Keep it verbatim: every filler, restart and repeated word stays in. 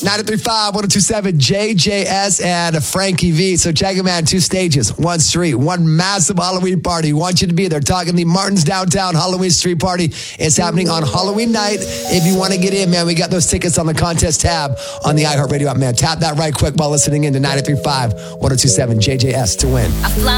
nine three five, one oh two seven, J J S and Frankie V. So check him out, two stages, one street, one massive Halloween party. We want you to be there. Talking the Martin's Downtown Halloween Street Party. It's happening on Halloween night. If you want to get in, man, we got those tickets on the contest tab on the iHeartRadio app, man. Tap that right quick while listening in to nine three five, one oh two seven, J J S to win. I fly